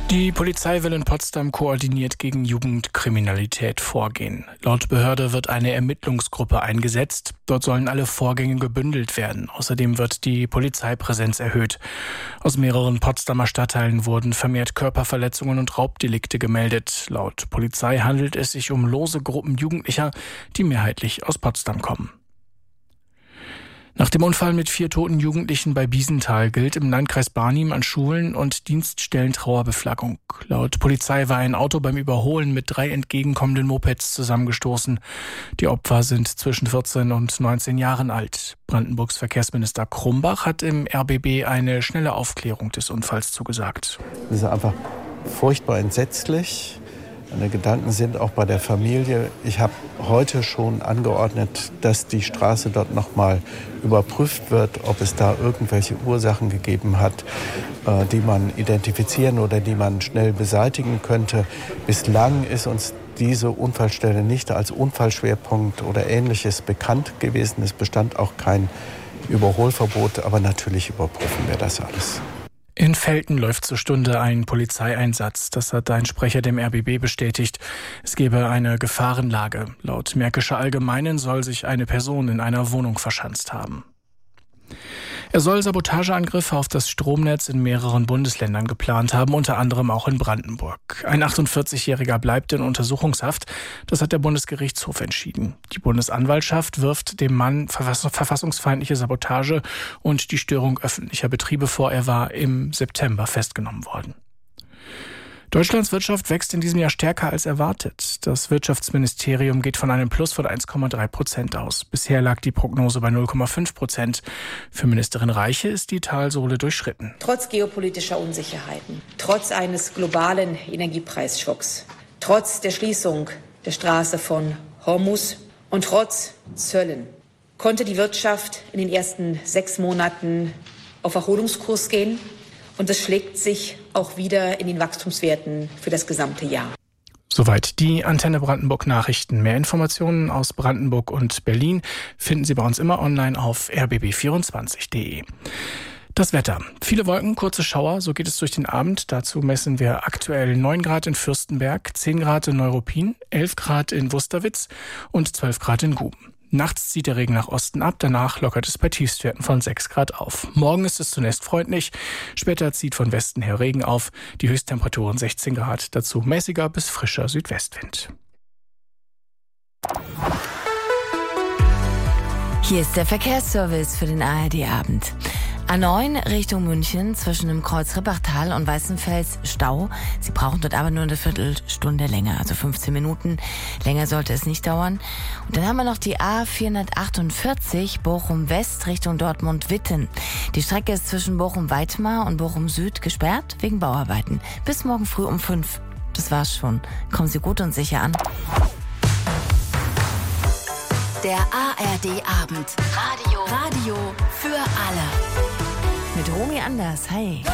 Die Polizei will in Potsdam koordiniert gegen Jugendkriminalität vorgehen. Laut Behörde wird eine Ermittlungsgruppe eingesetzt. Dort sollen alle Vorgänge gebündelt werden. Außerdem wird die Polizeipräsenz erhöht. Aus mehreren Potsdamer Stadtteilen wurden vermehrt Körperverletzungen und Raubdelikte gemeldet. Laut Polizei handelt es sich um lose Gruppen Jugendlicher, die mehrheitlich aus Potsdam kommen. Nach dem Unfall mit 4 toten Jugendlichen bei Biesenthal gilt im Landkreis Barnim an Schulen und Dienststellen Trauerbeflaggung. Laut Polizei war ein Auto beim Überholen mit 3 entgegenkommenden Mopeds zusammengestoßen. Die Opfer sind zwischen 14 und 19 Jahren alt. Brandenburgs Verkehrsminister Krumbach hat im RBB eine schnelle Aufklärung des Unfalls zugesagt. Das ist einfach furchtbar entsetzlich. Meine Gedanken sind auch bei der Familie. Ich habe heute schon angeordnet, dass die Straße dort nochmal überprüft wird, ob es da irgendwelche Ursachen gegeben hat, die man identifizieren oder die man schnell beseitigen könnte. Bislang ist uns diese Unfallstelle nicht als Unfallschwerpunkt oder Ähnliches bekannt gewesen. Es bestand auch kein Überholverbot, aber natürlich überprüfen wir das alles. In Velten läuft zur Stunde ein Polizeieinsatz. Das hat ein Sprecher dem RBB bestätigt. Es gebe eine Gefahrenlage. Laut Märkischer Allgemeinen soll sich eine Person in einer Wohnung verschanzt haben. Er soll Sabotageangriffe auf das Stromnetz in mehreren Bundesländern geplant haben, unter anderem auch in Brandenburg. Ein 48-Jähriger bleibt in Untersuchungshaft. Das hat der Bundesgerichtshof entschieden. Die Bundesanwaltschaft wirft dem Mann verfassungsfeindliche Sabotage und die Störung öffentlicher Betriebe vor. Er war im September festgenommen worden. Deutschlands Wirtschaft wächst in diesem Jahr stärker als erwartet. Das Wirtschaftsministerium geht von einem Plus von 1,3% aus. Bisher lag die Prognose bei 0,5%. Für Ministerin Reiche ist die Talsohle durchschritten. Trotz geopolitischer Unsicherheiten, trotz eines globalen Energiepreisschocks, trotz der Schließung der Straße von Hormuz und trotz Zöllen konnte die Wirtschaft in den ersten 6 Monaten auf Erholungskurs gehen. Und das schlägt sich auch wieder in den Wachstumswerten für das gesamte Jahr. Soweit die Antenne Brandenburg Nachrichten. Mehr Informationen aus Brandenburg und Berlin finden Sie bei uns immer online auf rbb24.de. Das Wetter. Viele Wolken, kurze Schauer, so geht es durch den Abend. Dazu messen wir aktuell 9 Grad in Fürstenberg, 10 Grad in Neuruppin, 11 Grad in Wusterwitz und 12 Grad in Guben. Nachts zieht der Regen nach Osten ab, danach lockert es bei Tiefstwerten von 6 Grad auf. Morgen ist es zunächst freundlich, später zieht von Westen her Regen auf, die Höchsttemperaturen 16 Grad, dazu mäßiger bis frischer Südwestwind. Hier ist der Verkehrsservice für den ARD-Abend. A9 Richtung München zwischen dem Kreuz Rippachtal und Weißenfels Stau. Sie brauchen dort aber nur eine Viertelstunde länger, also 15 Minuten. Länger sollte es nicht dauern. Und dann haben wir noch die A448 Bochum West Richtung Dortmund-Witten. Die Strecke ist zwischen Bochum-Weitmar und Bochum Süd gesperrt wegen Bauarbeiten. Bis morgen früh um 5. Das war's schon. Kommen Sie gut und sicher an. Der ARD-Abend. Radio für alle. Mit Romy Anders. Hi.